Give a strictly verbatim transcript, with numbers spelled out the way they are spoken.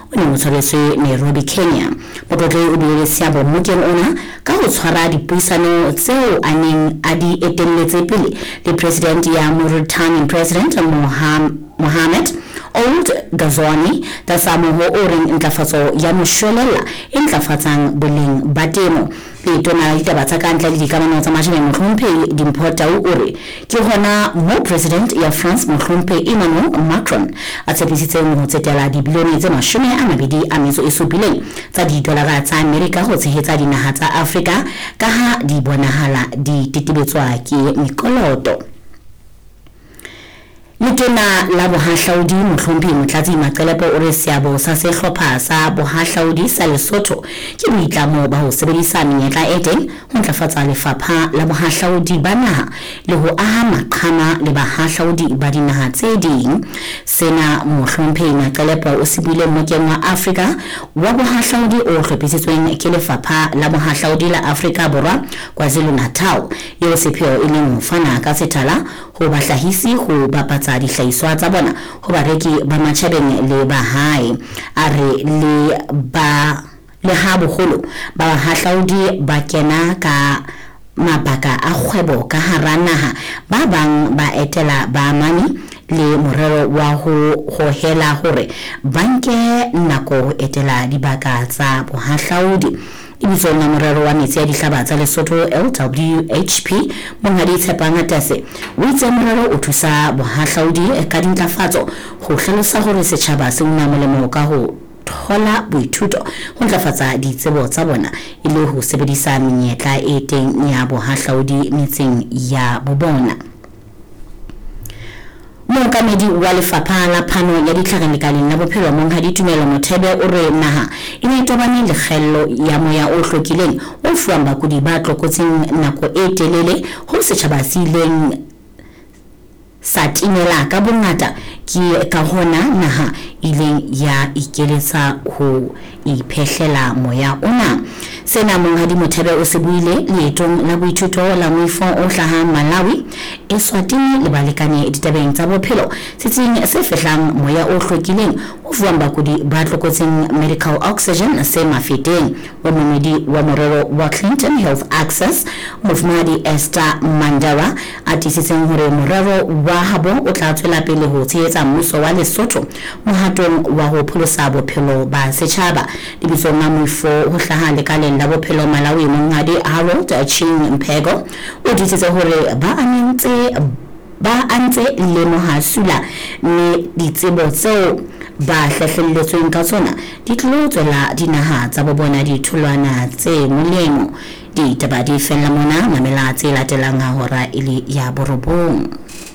o ne o tshwaretswe Nairobi, Kenya. Motlotlo o bile seabo mokeng ona ka ho tshwara dipuisano tseo a neng a di etelletse pele le President ya Mauritanian President Mohamed Ould Ghazouani ta samu ho o reng ntlafatso ya moshwelella e ntlafatsang boleng ba temo. Le tona le ditaba tsa kantle le dikamano tsa mashome Mohlompheng Dimpho-Tau o re ke hona mo President ya France Mohlompheng Emmanuel Macron a tshepisitseng ho tsetela dibilione tse mashome a mabedi a metso e supileng tsa didolara tsa Amerika ho tshehetsa dinaha tsa Afrika ka ha di bonahala di titibetswa ke mekoloto. Letona la bohahlaudi Mohlompheng Motlatsi Maqelepo o re seabo sa sehlopha sa bohahlaudi sa Lesotho ke boitlamo ba ho sebedisa menyetla e teng ho ntlafatsa lefapha la bohahlaudi ba naha le ho aha maqhama le bahahlaudi ba dinaha tse ding. Sena Mohlompheng Maqelepo o se buile mokeng wa Afrika wa bohahlaudi o hlophisitsweng ke lefapha la bohahlaudi la Afrika Borwa KwaZulu-Natal eo sepheo e leng ho fana ka sethala ho bahlahisi ho bapatsa dihlahiswa tsa bona ho bareki ba matjhabeng le bahae. A re le ba le ha boholo ba bahahlaudi ba kena ka mabaka a kgwebo ka hara naha, ba bang ba etela ba mani le morero wa ho hohela hore banke nako ho etela dibaka tsa bohahlaudi. Ibitso la morero wa metsi ya dihlaba tsa Lesotho L W H P Monghadi Tshepang Atase o itse morero o thusa bohahlaudi ka dintlafatso ho hlalosa hore setjhaba se una molemo ka ho thola boithuto ho ntlafatsa ditsebo tsa bona e le ho sebedisa menyetla e teng ya bohahlaudi metseng ya bobona. Mookamedi wa lefapha la phano ya ditlhare lekaleng la bophelo Monghadi Tumelo Mothebe o re naha e ne tobane le kgello ya moya o hlokileng o fuwang bakudi ba tlokotsing nako e telele ho setjhaba se ileng sa timela ka bongata ke ka hona naha ileng ya ikeletsa ho iphehlela moya ona. Sena Monghadi Mothebe o se buile leetong la boithuto la moifo o hlaha Malawi Eswatini le balekane ditabeng tsa bophelo setsing se fehlang moya o hlokileng o fuwang bakudi ba tlokotsing medical oxygen se mafeteng. Wa momedi wa morero wa Clinton Health Access Mufumadi Esther Mandara a tisitseng hore morero wa habo o tla tswela pele ho tshehetsa mmuso wa Lesotho mohatong wa ho pholosa bophelo ba setjhaba. Lebitso la moifo ho hlaha lekaleng la bophelo Malawi Monghadi Harold Ching Mpego o disitse hore ba anentse ba antse le mohasula ne ditsebo tseo ba hlahlelletsweng ka tsona di tlo tswela dinaha tsa bobona ditholwana tse molemo. Ditaba di fella mona mamela tse latelang hora ile ya borobong.